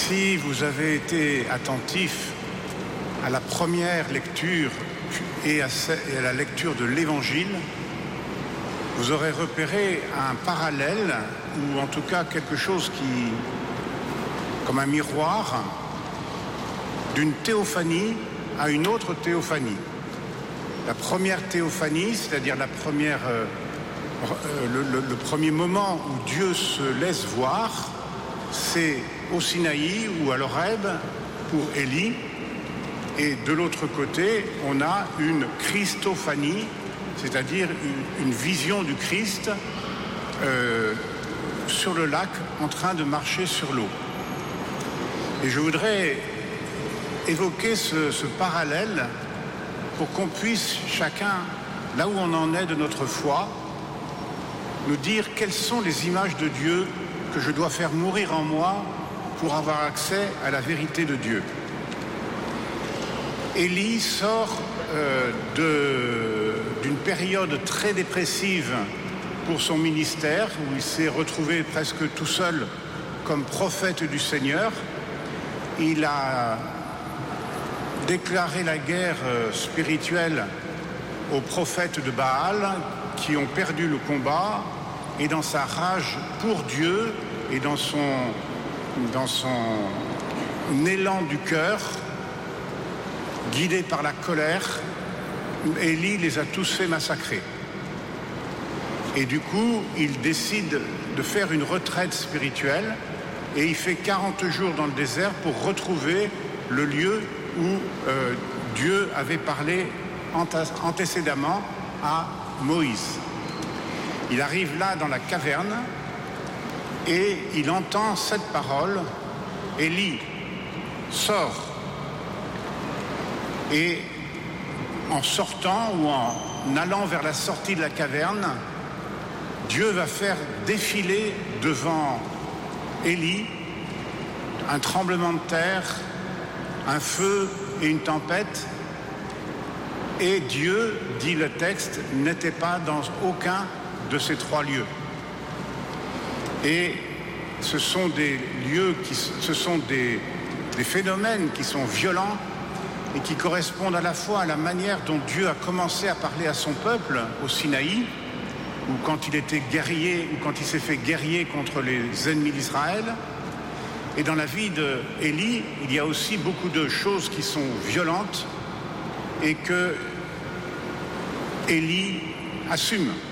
Si vous avez été attentif à la première lecture et à la lecture de l'Évangile, vous aurez repéré un parallèle, ou en tout cas quelque chose qui, comme un miroir, d'une théophanie à une autre théophanie. La première théophanie, c'est-à-dire le premier moment où Dieu se laisse voir, c'est au Sinaï ou à l'Horeb pour Élie. Et de l'autre côté, on a une Christophanie, c'est-à-dire une vision du Christ sur le lac en train de marcher sur l'eau. Et je voudrais évoquer ce parallèle pour qu'on puisse chacun, là où on en est de notre foi, nous dire quelles sont les images de Dieu que je dois faire mourir en moi pour avoir accès à la vérité de Dieu. Élie sort d'une période très dépressive pour son ministère, où il s'est retrouvé presque tout seul comme prophète du Seigneur. Il a déclaré la guerre spirituelle aux prophètes de Baal qui ont perdu le combat, et dans sa rage pour Dieu et dans son élan du cœur, guidé par la colère, Élie les a tous fait massacrer. Et du coup, il décide de faire une retraite spirituelle et il fait 40 jours dans le désert pour retrouver le lieu où Dieu avait parlé antécédemment à Moïse. Il arrive là dans la caverne et il entend cette parole: Élie, sors. Et en sortant ou en allant vers la sortie de la caverne, Dieu va faire défiler devant Élie un tremblement de terre, un feu et une tempête. Et Dieu, dit le texte, n'était pas dans aucun de ces trois lieux. Et ce sont des lieux, ce sont des phénomènes qui sont violents et qui correspondent à la fois à la manière dont Dieu a commencé à parler à son peuple au Sinaï, ou quand il était guerrier, ou quand il s'est fait guerrier contre les ennemis d'Israël. Et dans la vie d'Élie, il y a aussi beaucoup de choses qui sont violentes et que Élie assume.